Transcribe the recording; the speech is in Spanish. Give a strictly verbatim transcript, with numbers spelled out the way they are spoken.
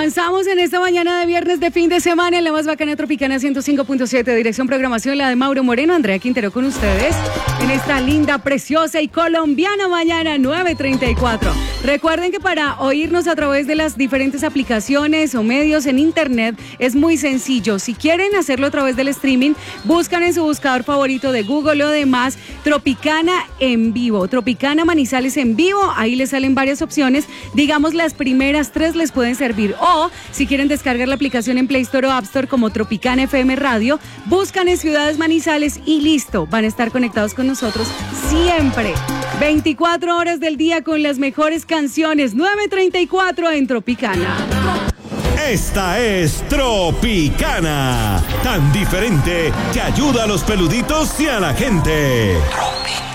Avanzamos en esta mañana de viernes de fin de semana en la más bacana Tropicana ciento cinco punto siete. Dirección programación la de Mauro Moreno, Andrea Quintero con ustedes en esta linda, preciosa y colombiana mañana nueve treinta y cuatro. Recuerden que para oírnos a través de las diferentes aplicaciones o medios en internet es muy sencillo. Si quieren hacerlo a través del streaming, buscan en su buscador favorito de Google o demás Tropicana en vivo, Tropicana Manizales en vivo. Ahí les salen varias opciones. Digamos, las primeras tres les pueden servir. O si quieren descargar la aplicación en Play Store o App Store como Tropicana F M Radio, buscan en Ciudades Manizales y listo, van a estar conectados con nosotros siempre. veinticuatro horas del día con las mejores canciones. nueve treinta y cuatro en Tropicana. Esta es Tropicana, tan diferente que ayuda a los peluditos y a la gente. Tropicana.